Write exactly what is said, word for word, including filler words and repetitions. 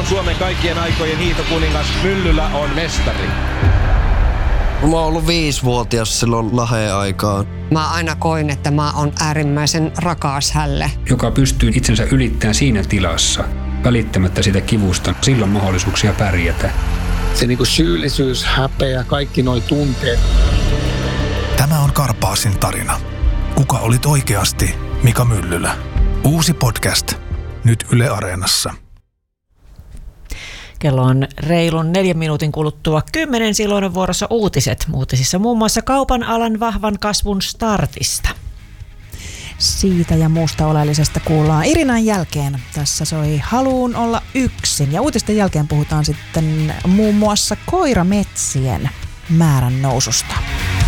on Suomen kaikkien aikojen hiihtokuningas, Myllylä on mestari. Mä oon ollut viisivuotias silloin Laheen aikaan. Mä aina koin, että mä oon äärimmäisen rakas hälle. Joka pystyy itsensä ylittämään siinä tilassa, välittämättä sitä kivusta. Silloin mahdollisuuksia pärjätä. Se niinku syyllisyys, häpeä, kaikki noi tunteet. Tämä on Karpaasin tarina. Kuka olit oikeasti Mika Myllylä? Uusi podcast. Nyt Yle Areenassa. Kello on reilun neljän minuutin kuluttua kymmenen, silloin on vuorossa uutiset. Uutisissa muun muassa kaupan alan vahvan kasvun startista. Siitä ja muusta oleellisesta kuullaan Irinan jälkeen. Tässä soi Haluun olla yksin. Ja uutisten jälkeen puhutaan sitten muun muassa koirametsien määrän noususta.